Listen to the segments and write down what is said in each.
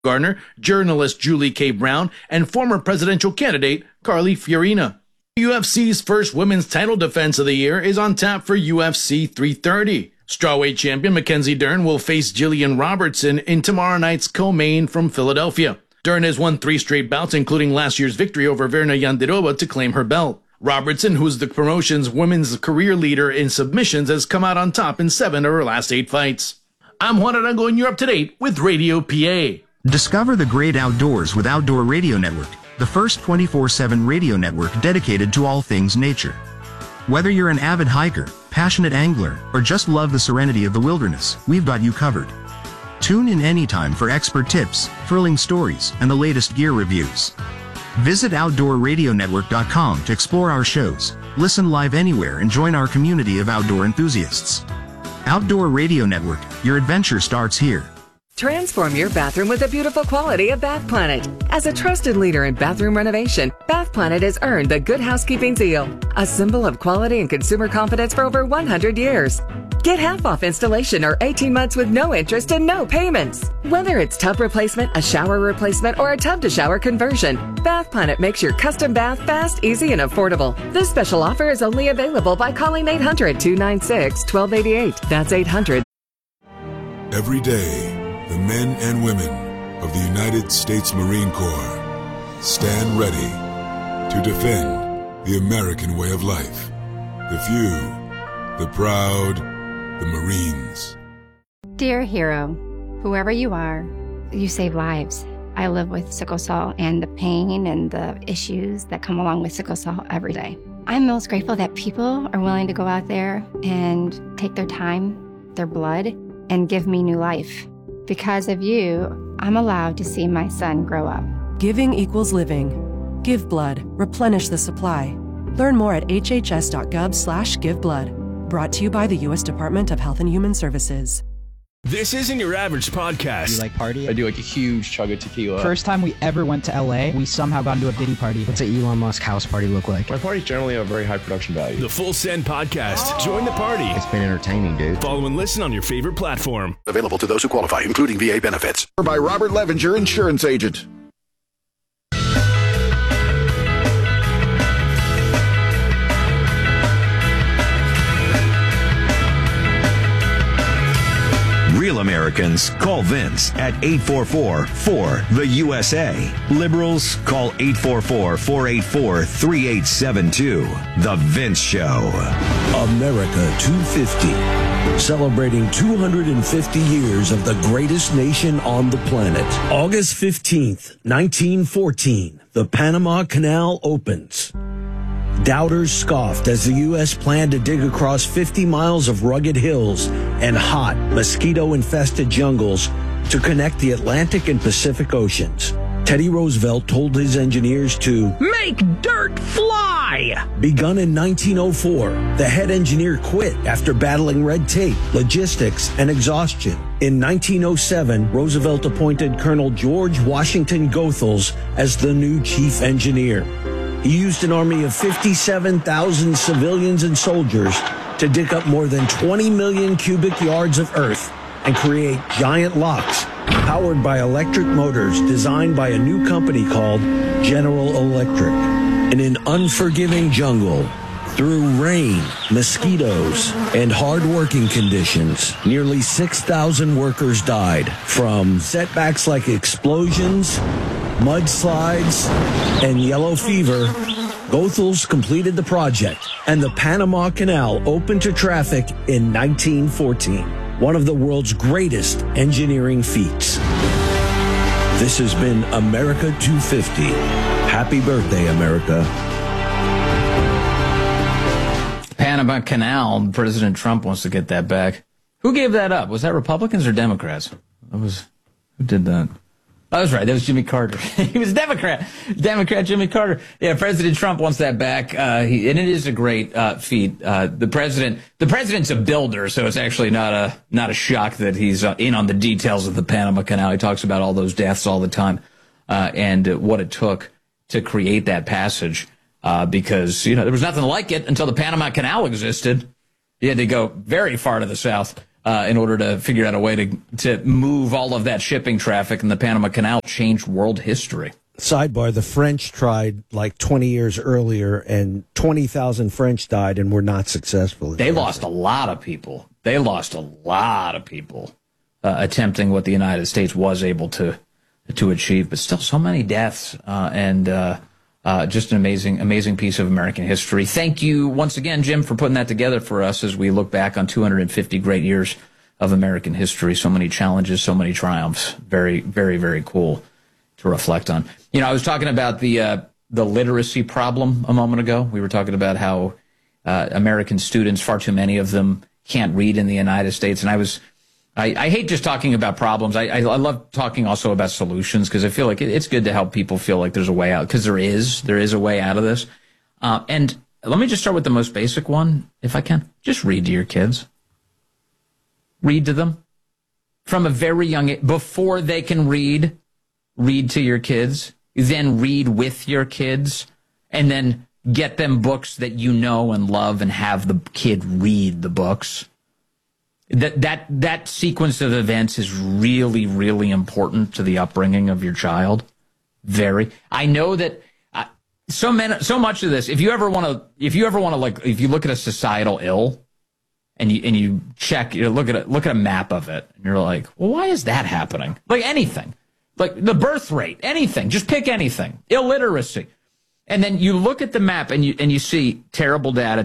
Garner, journalist Julie K. Brown, and former presidential candidate Carly Fiorina. UFC's first women's title defense of the year is on tap for UFC 330. Strawweight champion Mackenzie Dern will face Jillian Robertson in tomorrow night's co-main from Philadelphia. Dern has won 3 straight bouts, including last year's victory over Verna Jandiroba to claim her belt. Robertson, who's the promotion's women's career leader in submissions, has come out on top in 7 of her last 8 fights. I'm Juan Arango, and you're up to date with Radio PA. Discover the great outdoors with Outdoor Radio Network, the first 24/7 radio network dedicated to all things nature. Whether you're an avid hiker, passionate angler, or just love the serenity of the wilderness, we've got you covered. Tune in anytime for expert tips, thrilling stories, and the latest gear reviews. Visit OutdoorRadioNetwork.com to explore our shows, listen live anywhere, and join our community of outdoor enthusiasts. Outdoor Radio Network, your adventure starts here. Transform your bathroom with the beautiful quality of Bath Planet. As a trusted leader in bathroom renovation, Bath Planet has earned the Good Housekeeping seal, a symbol of quality and consumer confidence for over 100 years. Get half off installation or 18 months with no interest and no payments. Whether it's tub replacement, a shower replacement, or a tub-to-shower conversion, Bath Planet makes your custom bath fast, easy, and affordable. This special offer is only available by calling 800-296-1288. That's 800. Every day, the men and women of the United States Marine Corps stand ready to defend the American way of life. The few, the proud, the Marines. Dear hero, whoever you are, you save lives. I live with sickle cell and the pain and the issues that come along with sickle cell every day. I'm most grateful that people are willing to go out there and take their time, their blood, and give me new life. Because of you, I'm allowed to see my son grow up. Giving equals living. Give blood. Replenish the supply. Learn more at hhs.gov/giveblood. Brought to you by the U.S. Department of Health and Human Services. This isn't your average podcast. Do you like party? I do like a huge chug of tequila. First time we ever went to LA, we somehow got into a Diddy party. What's an Elon Musk house party look like? My parties generally have very high production value. The Full Send Podcast. Join the party. It's been entertaining, dude. Follow and listen on your favorite platform. Available to those who qualify, including VA benefits. By Robert Levenger, insurance agent. Real Americans call Vince at 844-4-THE-USA. Liberals call 844-484-3872. The Vince Show. America 250. Celebrating 250 years of the greatest nation on the planet. August 15th, 1914, the Panama Canal opens. Doubters scoffed as the U.S. planned to dig across 50 miles of rugged hills and hot, mosquito-infested jungles to connect the Atlantic and Pacific Oceans. Teddy Roosevelt told his engineers to make dirt fly. Begun in 1904, the head engineer quit after battling red tape, logistics, and exhaustion. In 1907, Roosevelt appointed Colonel George Washington Goethals as the new chief engineer. He used an army of 57,000 civilians and soldiers to dig up more than 20 million cubic yards of earth and create giant locks powered by electric motors designed by a new company called General Electric. In an unforgiving jungle, through rain, mosquitoes, and hard working conditions, nearly 6,000 workers died from setbacks like explosions, mudslides, and yellow fever. Goethals completed the project, and the Panama Canal opened to traffic in 1914, one of the world's greatest engineering feats. This has been America 250. Happy birthday, America. Panama Canal, President Trump wants to get that back. Who gave that up? Was that Republicans or Democrats? Who did that? Oh, that's right. That was Jimmy Carter. He was Democrat Jimmy Carter. Yeah, President Trump wants that back. And it is a great feat. The president's a builder, so it's actually not a shock that he's in on the details of the Panama Canal. He talks about all those deaths all the time, and what it took to create that passage. Because, there was nothing like it until the Panama Canal existed. You had to go very far to the south in order to figure out a way to move all of that shipping traffic in the Panama Canal. Changed world history. Sidebar, the French tried like 20 years earlier, and 20,000 French died and were not successful. They lost a lot of people. Attempting what the United States was able to achieve, but still so many deaths, and just an amazing piece of American history. Thank you once again, Jim, for putting that together for us as we look back on 250 great years of American history. So many challenges, so many triumphs. Very, very, very cool to reflect on. I was talking about the literacy problem a moment ago. We were talking about how American students, far too many of them, can't read in the United States. And I hate just talking about problems. I love talking also about solutions, because I feel like it's good to help people feel like there's a way out, because there is a way out of this. And let me just start with the most basic one, if I can. Just read to your kids. Read to them from a very young age. Before they can read to your kids, then read with your kids, and then get them books that you know and love, and have the kid read the books. That sequence of events is really, really important to the upbringing of your child. Very. I know that so much of this. If you look at a societal ill, and you check, look at a map of it, and you're like, well, why is that happening? Like anything, like the birth rate, anything. Just pick anything. Illiteracy. And then you look at the map and you see terrible data.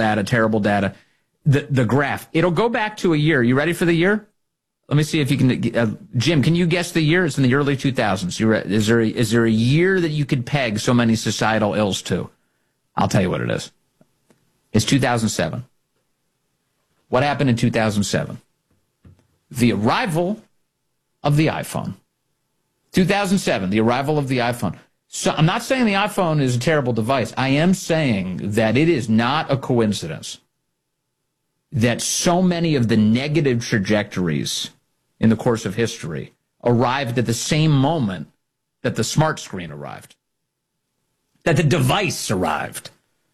The graph, it'll go back to a year. You ready for the year? Let me see if you can, Jim, can you guess the year? It's in the early 2000s. Is there a year that you could peg so many societal ills to? I'll tell you what it is. It's 2007. What happened in 2007? The arrival of the iPhone. 2007, the arrival of the iPhone. So I'm not saying the iPhone is a terrible device. I am saying that it is not a coincidence that so many of the negative trajectories in the course of history arrived at the same moment that the smart screen arrived, that the device arrived.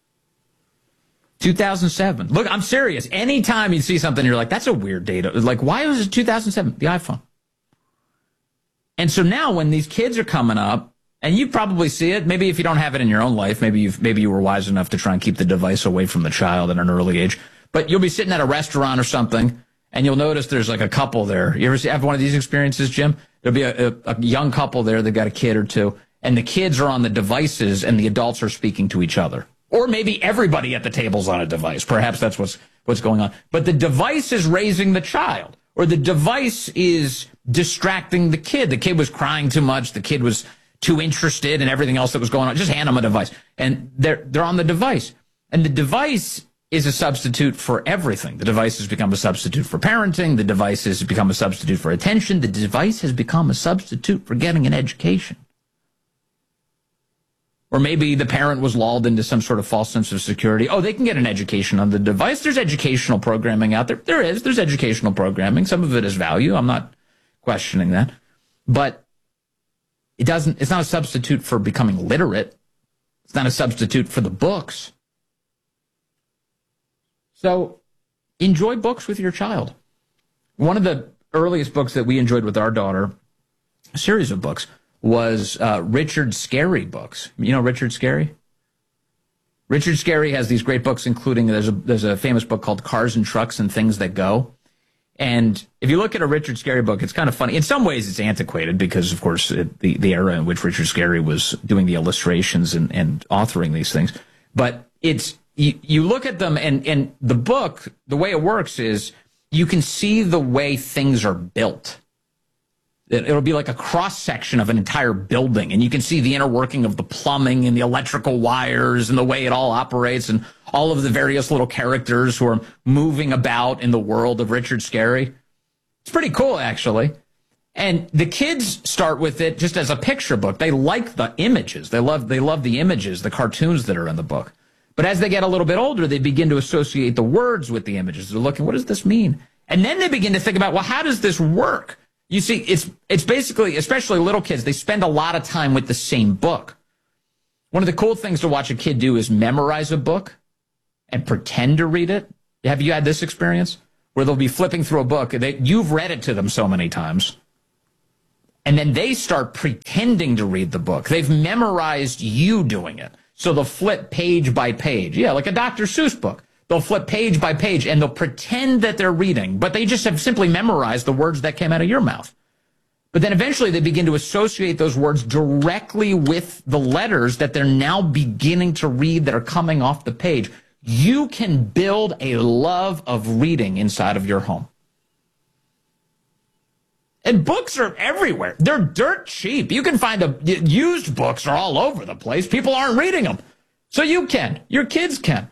2007. Look, I'm serious. Anytime you see something, you're like, that's a weird date. Like, why was it 2007? The iPhone. And so now when these kids are coming up, and you probably see it, maybe if you don't have it in your own life, maybe you were wise enough to try and keep the device away from the child at an early age. But you'll be sitting at a restaurant or something, and you'll notice there's like a couple there. You ever have one of these experiences, Jim? There'll be a young couple there. They've got a kid or two, and the kids are on the devices, and the adults are speaking to each other. Or maybe everybody at the table's on a device. Perhaps that's what's going on. But the device is raising the child, or the device is distracting the kid. The kid was crying too much. The kid was too interested in everything else that was going on. Just hand them a device. And they're on the device. And the device is a substitute for everything. The device has become a substitute for parenting. The device has become a substitute for attention. The device has become a substitute for getting an education. Or maybe the parent was lulled into some sort of false sense of security. Oh, they can get an education on the device. There's educational programming out there. There's educational programming. Some of it is value. I'm not questioning that. But it's not a substitute for becoming literate. It's not a substitute for the books. So enjoy books with your child. One of the earliest books that we enjoyed with our daughter, a series of books, was Richard Scarry books. You know Richard Scarry? Richard Scarry has these great books, including there's a famous book called Cars and Trucks and Things That Go. And if you look at a Richard Scarry book, it's kind of funny. In some ways, it's antiquated because, of course, the era in which Richard Scarry was doing the illustrations and authoring these things. But you look at them, and the book, the way it works is you can see the way things are built. It'll be like a cross-section of an entire building, and you can see the inner working of the plumbing and the electrical wires and the way it all operates and all of the various little characters who are moving about in the world of Richard Scarry. It's pretty cool, actually. And the kids start with it just as a picture book. They like the images. They love the images, the cartoons that are in the book. But as they get a little bit older, they begin to associate the words with the images. They're looking, what does this mean? And then they begin to think about, well, how does this work? You see, it's basically, especially little kids, they spend a lot of time with the same book. One of the cool things to watch a kid do is memorize a book and pretend to read it. Have you had this experience? where they'll be flipping through a book. You've read it to them so many times. And then they start pretending to read the book. They've memorized you doing it. So they'll flip page by page. Yeah, like a Dr. Seuss book. They'll flip page by page, and they'll pretend that they're reading, but they just have simply memorized the words that came out of your mouth. But then eventually they begin to associate those words directly with the letters that they're now beginning to read that are coming off the page. You can build a love of reading inside of your home. And books are everywhere. They're dirt cheap. You can find used books are all over the place. People aren't reading them. So you can. Your kids can.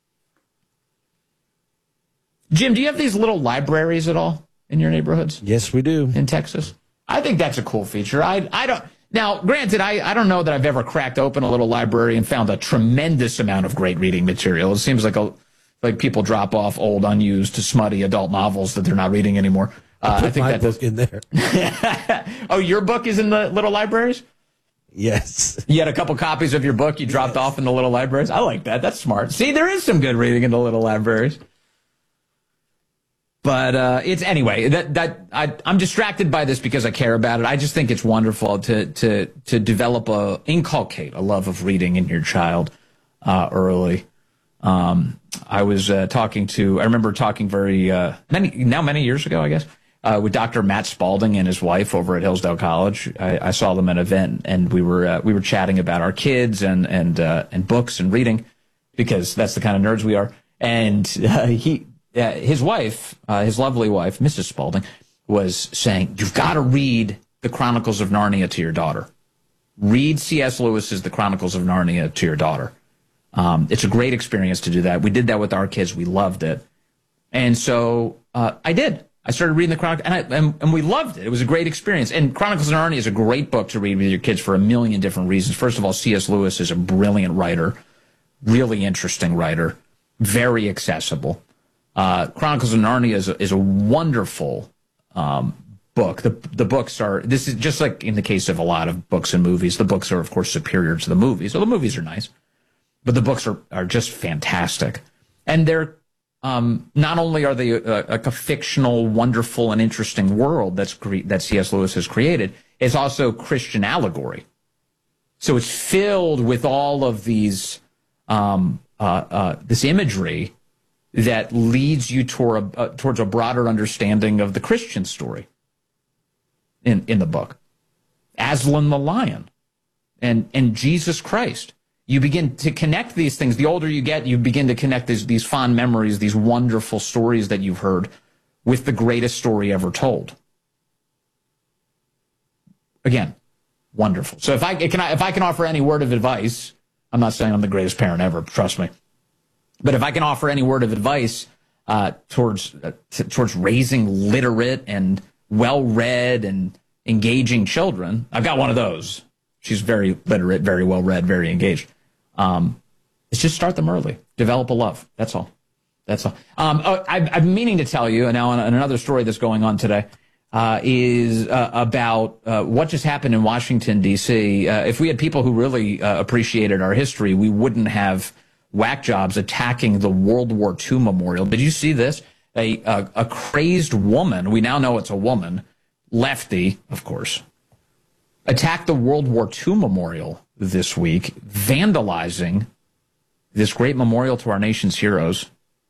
Jim, do you have these little libraries at all in your neighborhoods? Yes, we do. In Texas? I think that's a cool feature. I don't. Now, granted, I don't know that I've ever cracked open a little library and found a tremendous amount of great reading material. It seems like people drop off old, unused, smutty adult novels that they're not reading anymore. I think my book in there. Oh, your book is in the little libraries? Yes. You had a couple copies of your book you dropped off in the little libraries? I like that. That's smart. See, there is some good reading in the little libraries. But it's anyway. I'm distracted by this because I care about it. I just think it's wonderful to develop inculcate a love of reading in your child early. I was I remember talking many years ago, I guess, with Dr. Matt Spalding and his wife over at Hillsdale College. I saw them at an event, and we were chatting about our kids and books and reading, because that's the kind of nerds we are. And his wife, his lovely wife, Mrs. Spalding, was saying, "You've got to read the Chronicles of Narnia to your daughter. Read C.S. Lewis's The Chronicles of Narnia to your daughter. It's a great experience to do that." We did that with our kids. We loved it. And so I did. I started reading the Chronicles, and we loved it. It was a great experience. And Chronicles of Narnia is a great book to read with your kids for a million different reasons. First of all, C.S. Lewis is a brilliant writer, really interesting writer, very accessible. Chronicles of Narnia is a wonderful book. The books are, this is just like in the case of a lot of books and movies, the books are, of course, superior to the movies. So the movies are nice, but the books are just fantastic. And they're, not only are they like a fictional, wonderful, and interesting world that C.S. Lewis has created, it's also Christian allegory. So it's filled with all of these, this imagery that leads you towards a broader understanding of the Christian story in the book. Aslan the lion and Jesus Christ. You begin to connect these things. The older you get, you begin to connect these fond memories, these wonderful stories that you've heard with the greatest story ever told. Again, wonderful. So if I can offer any word of advice, I'm not saying I'm the greatest parent ever, trust me. But if I can offer any word of advice towards raising literate and well-read and engaging children, I've got one of those. She's very literate, very well-read, very engaged. It's just start them early. Develop a love. That's all. That's all. I'm meaning to tell you, and now on another story that's going on today, is about what just happened in Washington, D.C. If we had people who really appreciated our history, we wouldn't have whack jobs attacking the World War II memorial. Did you see this? A crazed woman, we now know it's a woman, lefty, of course, attacked the World War II memorial this week, vandalizing this great memorial to our nation's heroes,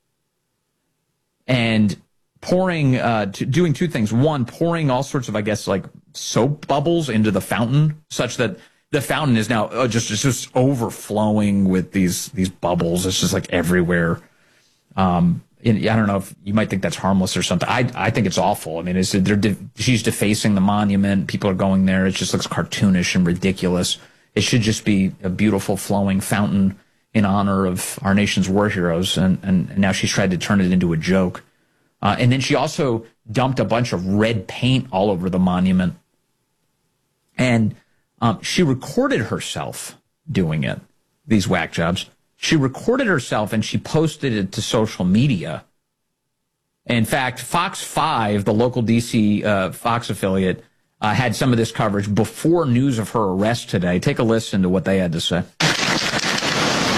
and doing two things. One, pouring all sorts of, I guess, like soap bubbles into the fountain, such that the fountain is now just overflowing with these bubbles. It's just like everywhere. I don't know if you might think that's harmless or something. I think it's awful. I mean, she's defacing the monument. People are going there. It just looks cartoonish and ridiculous. It should just be a beautiful flowing fountain in honor of our nation's war heroes. And now she's tried to turn it into a joke. And then she also dumped a bunch of red paint all over the monument. And she recorded herself doing it, these whack jobs. She recorded herself and she posted it to social media. In fact, Fox 5, the local D.C. Fox affiliate, had some of this coverage before news of her arrest today. Take a listen to what they had to say. And I will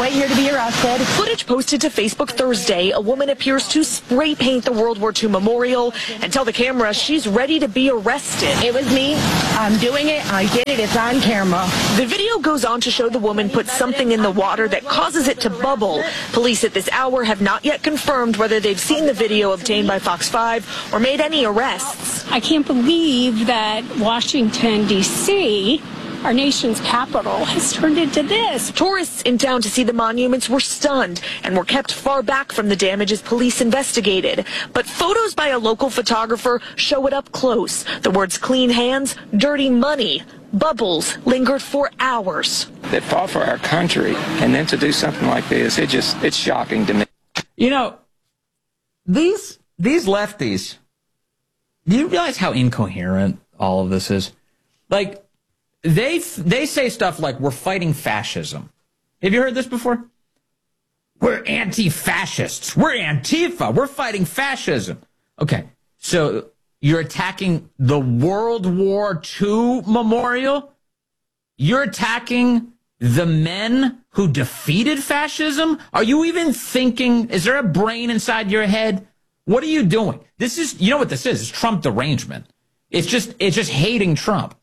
wait here to be arrested. Footage posted to Facebook Thursday, a woman appears to spray paint the World War II memorial and tell the camera she's ready to be arrested. It was me. I'm doing it. I did it. It's on camera. The video goes on to show the woman put something in the water that causes it to bubble. Police at this hour have not yet confirmed whether they've seen the video obtained by Fox 5 or made any arrests. I can't believe that Washington, D.C., our nation's capital, has turned into this. Tourists in town to see the monuments were stunned and were kept far back from the damage as police investigated. But photos by a local photographer show it up close. The words clean hands, dirty money, bubbles lingered for hours. That fought for our country, and then to do something like this, it's shocking to me. You know, these lefties, do you realize how incoherent all of this is? Like, they say stuff like, we're fighting fascism. Have you heard this before? We're anti-fascists. We're Antifa. We're fighting fascism. Okay, so you're attacking the World War II memorial? You're attacking the men who defeated fascism? Are you even thinking, is there a brain inside your head? What are you doing? This is, you know what this is? It's Trump derangement. It's just hating Trump.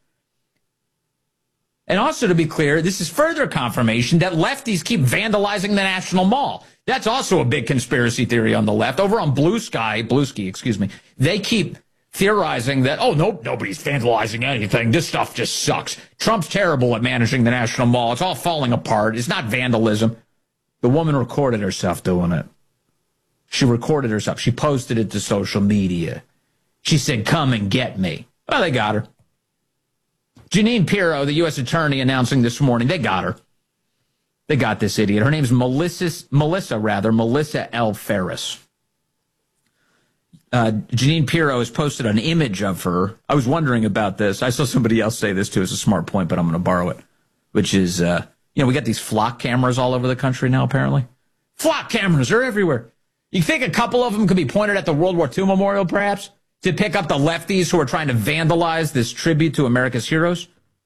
And also, to be clear, this is further confirmation that lefties keep vandalizing the National Mall. That's also a big conspiracy theory on the left. Over on Bluesky, they keep theorizing that, oh, nobody's vandalizing anything. This stuff just sucks. Trump's terrible at managing the National Mall. It's all falling apart. It's not vandalism. The woman recorded herself doing it. She recorded herself. She posted it to social media. She said, come and get me. Well, they got her. Jeanine Pirro, the U.S. attorney, announcing this morning, they got her. They got this idiot. Her name's Melissa L. Ferris. Jeanine Pirro has posted an image of her. I was wondering about this. I saw somebody else say this too. It's a smart point, but I'm going to borrow it, which is, we got these flock cameras all over the country now, apparently. Flock cameras are everywhere. You think a couple of them could be pointed at the World War II memorial, perhaps, to pick up the lefties who are trying to vandalize this tribute to America's heroes?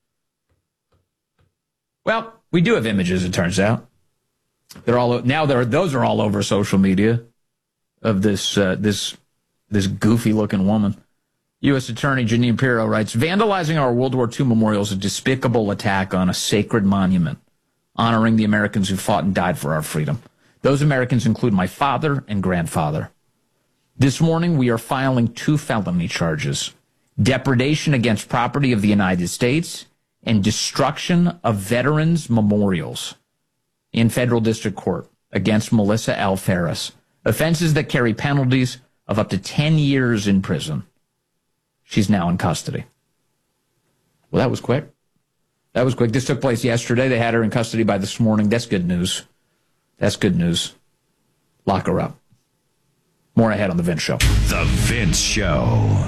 Well, we do have images, it turns out. Those are all over social media of this goofy-looking woman. U.S. Attorney Jeanine Pirro writes, vandalizing our World War II memorial is a despicable attack on a sacred monument, honoring the Americans who fought and died for our freedom. Those Americans include my father and grandfather. This morning, we are filing 2 felony charges, depredation against property of the United States and destruction of veterans' memorials in federal district court against Melissa L. Ferris, offenses that carry penalties of up to 10 years in prison. She's now in custody. Well, that was quick. This took place yesterday. They had her in custody by this morning. That's good news. Lock her up. More ahead on The Vince Show. The Vince Show.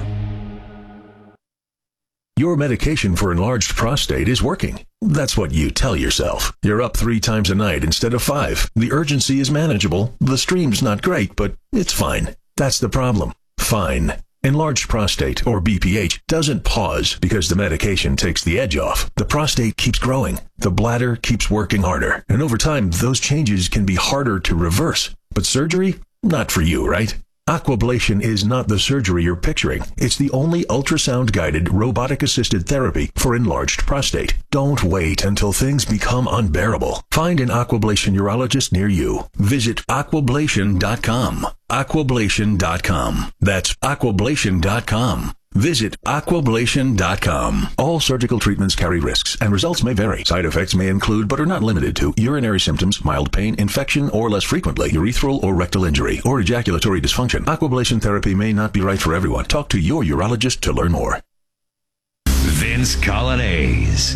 Your medication for enlarged prostate is working. That's what you tell yourself. You're up 3 times a night instead of 5. The urgency is manageable. The stream's not great, but it's fine. That's the problem. Fine. Enlarged prostate, or BPH, doesn't pause because the medication takes the edge off. The prostate keeps growing. The bladder keeps working harder. And over time, those changes can be harder to reverse. But surgery? Not for you, right? Aquablation is not the surgery you're picturing. It's the only ultrasound-guided, robotic-assisted therapy for enlarged prostate. Don't wait until things become unbearable. Find an Aquablation urologist near you. Visit aquablation.com. Aquablation.com. That's aquablation.com. Visit aquablation.com. All surgical treatments carry risks, and results may vary. Side effects may include, but are not limited to, urinary symptoms, mild pain, infection, or less frequently, urethral or rectal injury, or ejaculatory dysfunction. Aquablation therapy may not be right for everyone. Talk to your urologist to learn more. Vince Colonnese.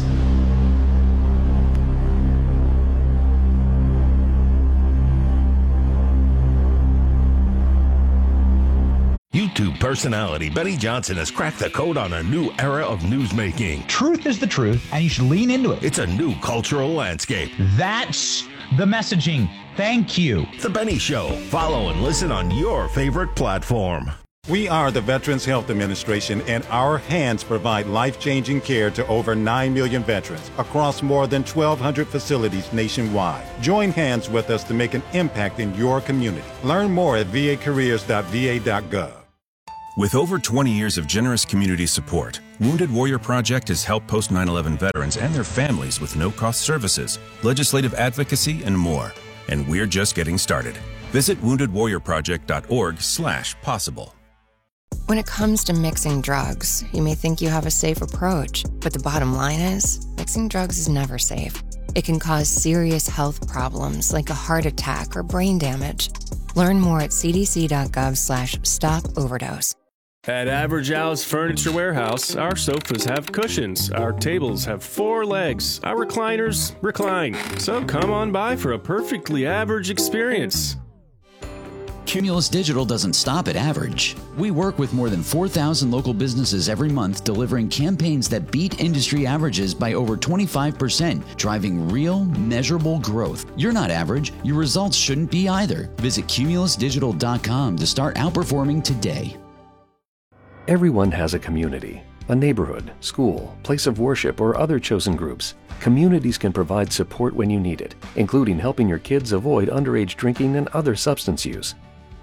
YouTube personality Benny Johnson has cracked the code on a new era of newsmaking. Truth is the truth, and you should lean into it. It's a new cultural landscape. That's the messaging. Thank you. The Benny Show. Follow and listen on your favorite platform. We are the Veterans Health Administration, and our hands provide life-changing care to over 9 million veterans across more than 1,200 facilities nationwide. Join hands with us to make an impact in your community. Learn more at vacareers.va.gov. With over 20 years of generous community support, Wounded Warrior Project has helped post 9/11 veterans and their families with no-cost services, legislative advocacy, and more. And we're just getting started. Visit woundedwarriorproject.org/possible. When it comes to mixing drugs, you may think you have a safe approach, but the bottom line is, mixing drugs is never safe. It can cause serious health problems like a heart attack or brain damage. Learn more at cdc.gov/stop-overdose. At Average Al's Furniture Warehouse, our sofas have cushions, our tables have 4 legs, our recliners recline. So come on by for a perfectly average experience. Cumulus Digital doesn't stop at average. We work with more than 4,000 local businesses every month, delivering campaigns that beat industry averages by over 25%, driving real, measurable growth. You're not average. Your results shouldn't be either. Visit cumulusdigital.com to start outperforming today. Everyone has a community, a neighborhood, school, place of worship, or other chosen groups. Communities can provide support when you need it, including helping your kids avoid underage drinking and other substance use.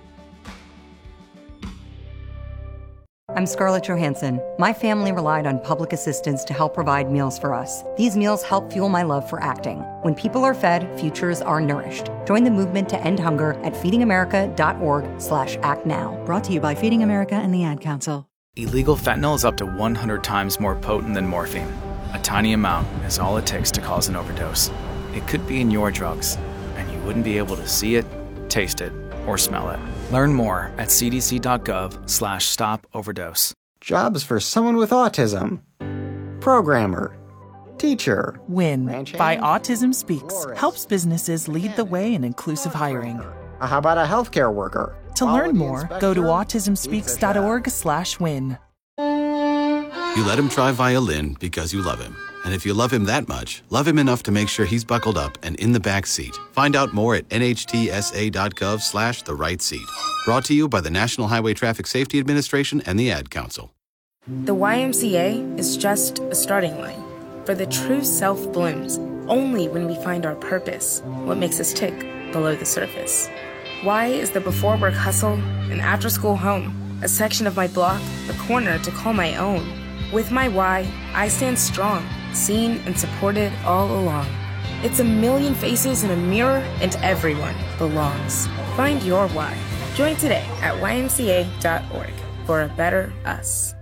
I'm Scarlett Johansson. My family relied on public assistance to help provide meals for us. These meals help fuel my love for acting. When people are fed, futures are nourished. Join the movement to end hunger at feedingamerica.org/actnow. Brought to you by Feeding America and the Ad Council. Illegal fentanyl is up to 100 times more potent than morphine. A tiny amount is all it takes to cause an overdose. It could be in your drugs, and you wouldn't be able to see it, taste it, or smell it. Learn more at cdc.gov/stop-overdose. Jobs for someone with autism. Programmer. Teacher. WIN by Autism Speaks helps businesses lead the way in inclusive hiring. How about a healthcare worker? To learn more, go to autismspeaks.org/win. You let him try violin because you love him. And if you love him that much, love him enough to make sure he's buckled up and in the back seat. Find out more at nhtsa.gov/the-right-seat. Brought to you by the National Highway Traffic Safety Administration and the Ad Council. The YMCA is just a starting line. For the true self blooms only when we find our purpose, what makes us tick below the surface. Y is the before work hustle, an after school home, a section of my block, a corner to call my own. With my Y, I stand strong, seen and supported all along. It's a million faces in a mirror, and everyone belongs. Find your why. Join today at ymca.org for a better us.